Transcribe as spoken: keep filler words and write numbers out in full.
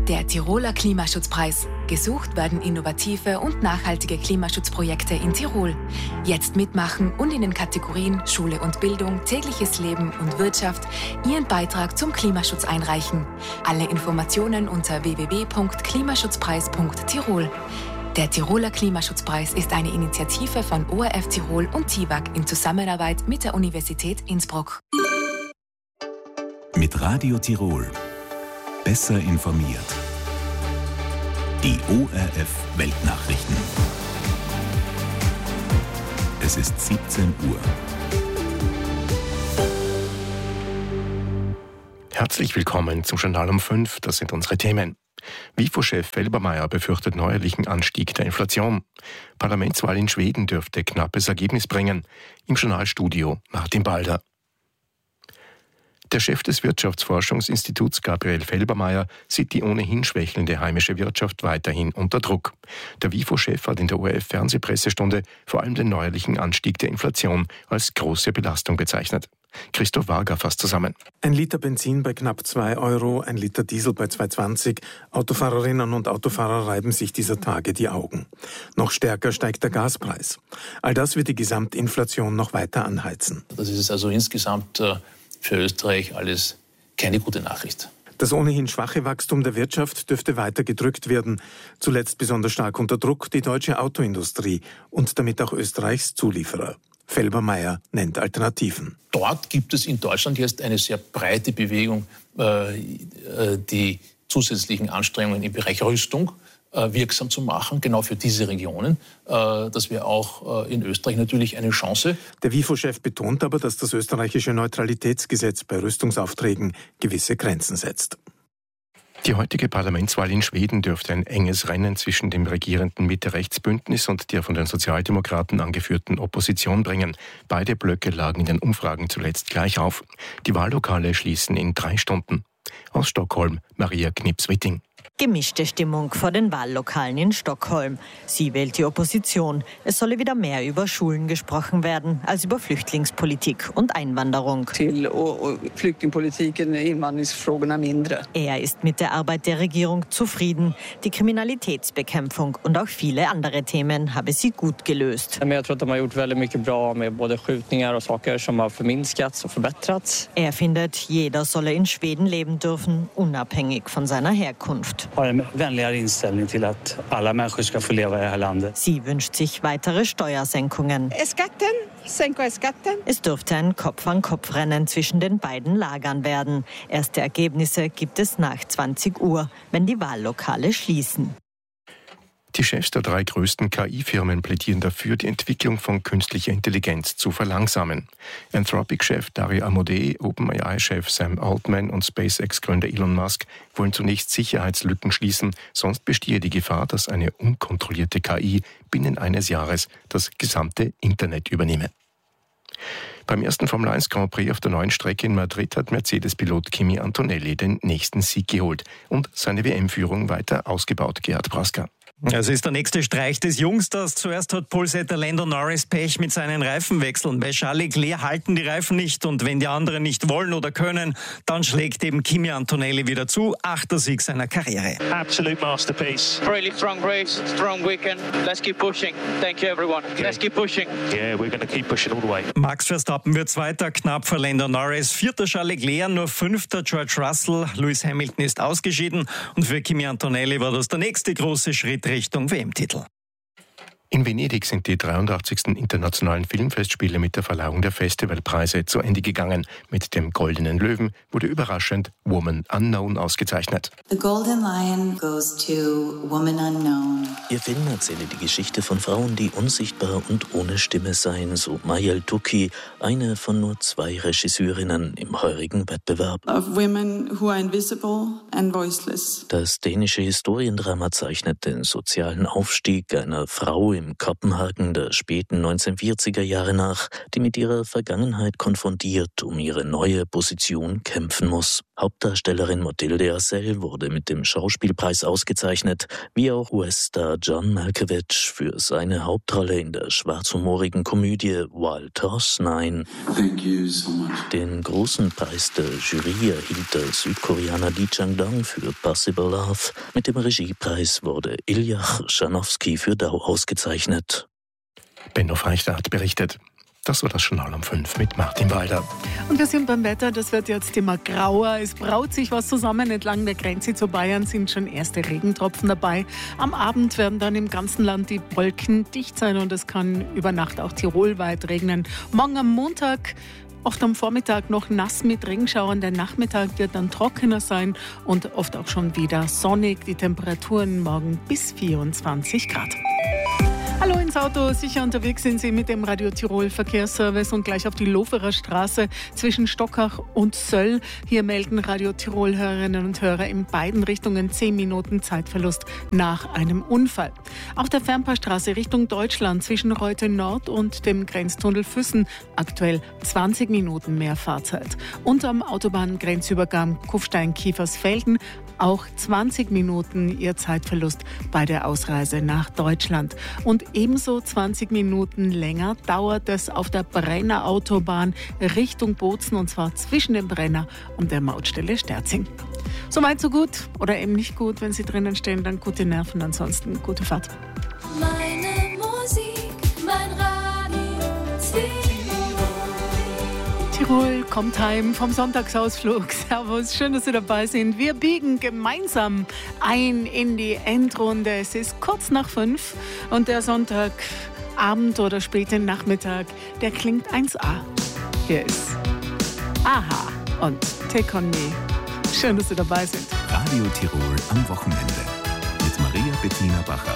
Der Tiroler Klimaschutzpreis. Gesucht werden innovative und nachhaltige Klimaschutzprojekte in Tirol. Jetzt mitmachen und in den Kategorien Schule und Bildung, tägliches Leben und Wirtschaft Ihren Beitrag zum Klimaschutz einreichen. Alle Informationen unter w w w punkt klimaschutzpreis punkt tirol. Der Tiroler Klimaschutzpreis ist eine Initiative von O R F Tirol und T I W A G in Zusammenarbeit mit der Universität Innsbruck. Mit Radio Tirol. Besser informiert. Die O R F Weltnachrichten. Es ist siebzehn Uhr. Herzlich willkommen zum Journal um fünf. Das sind unsere Themen. WIFO-Chef Felbermayr befürchtet neuerlichen Anstieg der Inflation. Parlamentswahl in Schweden dürfte knappes Ergebnis bringen. Im Journalstudio Martin Balder. Der Chef des Wirtschaftsforschungsinstituts Gabriel Felbermayr sieht die ohnehin schwächelnde heimische Wirtschaft weiterhin unter Druck. Der WIFO-Chef hat in der O R F-Fernsehpressestunde vor allem den neuerlichen Anstieg der Inflation als große Belastung bezeichnet. Christoph Wager fasst zusammen. Ein Liter Benzin bei knapp zwei Euro, ein Liter Diesel bei zwei zwanzig. Autofahrerinnen und Autofahrer reiben sich dieser Tage die Augen. Noch stärker steigt der Gaspreis. All das wird die Gesamtinflation noch weiter anheizen. Das ist also insgesamt äh, für Österreich alles keine gute Nachricht. Das ohnehin schwache Wachstum der Wirtschaft dürfte weiter gedrückt werden. Zuletzt besonders stark unter Druck die deutsche Autoindustrie und damit auch Österreichs Zulieferer. Felbermayr nennt Alternativen. Dort gibt es in Deutschland jetzt eine sehr breite Bewegung, äh, die zusätzlichen Anstrengungen im Bereich Rüstung äh, wirksam zu machen, genau für diese Regionen. Äh, das wäre auch äh, in Österreich natürlich eine Chance. Der WIFO-Chef betont aber, dass das österreichische Neutralitätsgesetz bei Rüstungsaufträgen gewisse Grenzen setzt. Die heutige Parlamentswahl in Schweden dürfte ein enges Rennen zwischen dem regierenden Mitte-Rechts-Bündnis und der von den Sozialdemokraten angeführten Opposition bringen. Beide Blöcke lagen in den Umfragen zuletzt gleich auf. Die Wahllokale schließen in drei Stunden. Aus Stockholm, Maria Knips-Witting. Gemischte Stimmung vor den Wahllokalen in Stockholm. Sie wählt die Opposition. Es solle wieder mehr über Schulen gesprochen werden als über Flüchtlingspolitik und Einwanderung. Till och flyktingpolitiken, invandringsfrågorna mindre. Er ist mit der Arbeit der Regierung zufrieden. Die Kriminalitätsbekämpfung und auch viele andere Themen habe sie gut gelöst. Jag tror att de har gjort väldigt mycket bra med både skjutningar och saker som har förminskats och förbättrats. Er findet, jeder solle in Schweden leben dürfen, unabhängig von seiner Herkunft. Har en vänligare inställning till att alla människor ska få leva i det här landet. Sie wünscht sich weitere Steuersenkungen. Skatten, sänka skatten. Es dürfte ein Kopf-an-Kopf-Rennen zwischen den beiden Lagern werden. Erste Ergebnisse gibt es nach zwanzig Uhr, wenn die Wahllokale schließen. Die Chefs der drei größten K I-Firmen plädieren dafür, die Entwicklung von künstlicher Intelligenz zu verlangsamen. Anthropic-Chef Dario Amodei, OpenAI-Chef Sam Altman und SpaceX-Gründer Elon Musk wollen zunächst Sicherheitslücken schließen, sonst bestehe die Gefahr, dass eine unkontrollierte K I binnen eines Jahres das gesamte Internet übernehme. Beim ersten Formel eins Grand Prix auf der neuen Strecke in Madrid hat Mercedes-Pilot Kimi Antonelli den nächsten Sieg geholt und seine W M-Führung weiter ausgebaut. Gerhard Praska. Es ist der nächste Streich des Jungsters. Zuerst hat Polesetter Lando Norris Pech mit seinen Reifenwechseln. Bei Charles Leclerc halten die Reifen nicht und wenn die anderen nicht wollen oder können, dann schlägt eben Kimi Antonelli wieder zu. Achter Sieg seiner Karriere. Absolute masterpiece. Really strong race, strong weekend. Let's keep pushing. Thank you everyone. Okay. Let's keep pushing. Yeah, we're going to keep pushing all the way. Max Verstappen wird Zweiter, knapp vor Lando Norris. Vierter Charles Leclerc, nur Fünfter George Russell. Lewis Hamilton ist ausgeschieden und für Kimi Antonelli war das der nächste große Schritt Richtung W M-Titel. In Venedig sind die dreiundachtzigsten Internationalen Filmfestspiele mit der Verleihung der Festivalpreise zu Ende gegangen. Mit dem Goldenen Löwen wurde überraschend Woman Unknown ausgezeichnet. The Golden Lion goes to Woman Unknown. Ihr Film erzähle die Geschichte von Frauen, die unsichtbar und ohne Stimme seien, so Mayal Tuki, eine von nur zwei Regisseurinnen im heurigen Wettbewerb. Of women who are invisible and voiceless. Das dänische Historiendrama zeichnet den sozialen Aufstieg einer Frau im Kopenhagen der späten neunzehnhundertvierziger Jahre nach, die mit ihrer Vergangenheit konfrontiert um ihre neue Position kämpfen muss. Hauptdarstellerin Mathilde Assel wurde mit dem Schauspielpreis ausgezeichnet, wie auch U S-Star John Malkovich für seine Hauptrolle in der schwarzhumorigen Komödie Wild Horse Nine. Thank you so much. Den großen Preis der Jury erhielt der Südkoreaner Lee Chang-dong für Possible Love. Mit dem Regiepreis wurde Iljach Schanowski für Dau ausgezeichnet. Benno Freichter hat berichtet. Das war das Journal um fünf mit Martin Walder. Und wir sind beim Wetter, das wird jetzt immer grauer. Es braut sich was zusammen. Entlang der Grenze zu Bayern sind schon erste Regentropfen dabei. Am Abend werden dann im ganzen Land die Wolken dicht sein und es kann über Nacht auch tirolweit regnen. Morgen am Montag oft am Vormittag noch nass mit Regenschauern. Der Nachmittag wird dann trockener sein und oft auch schon wieder sonnig. Die Temperaturen morgen bis vierundzwanzig Grad. Hallo ins Auto, sicher unterwegs sind Sie mit dem Radio Tirol Verkehrsservice und gleich auf die Loferer Straße zwischen Stockach und Söll. Hier melden Radio Tirol Hörerinnen und Hörer in beiden Richtungen zehn Minuten Zeitverlust nach einem Unfall. Auch der Fernpaarstraße Richtung Deutschland zwischen Reute Nord und dem Grenztunnel Füssen aktuell zwanzig Minuten mehr Fahrzeit. Und am Autobahngrenzübergang Kufstein-Kiefersfelden auch zwanzig Minuten Ihr Zeitverlust bei der Ausreise nach Deutschland. Und ebenso zwanzig Minuten länger dauert es auf der Brenner Autobahn Richtung Bozen, und zwar zwischen dem Brenner und der Mautstelle Sterzing. Soweit so gut oder eben nicht gut. Wenn Sie drinnen stehen, dann gute Nerven, ansonsten gute Fahrt. Meine Musik, mein Radio Tirol kommt heim vom Sonntagsausflug. Servus, schön, dass Sie dabei sind. Wir biegen gemeinsam ein in die Endrunde. Es ist kurz nach fünf und der Sonntagabend oder späte Nachmittag, der klingt eins a. Hier ist Aha und Take On Me. Schön, dass Sie dabei sind. Radio Tirol am Wochenende mit Maria Bettina Bacher.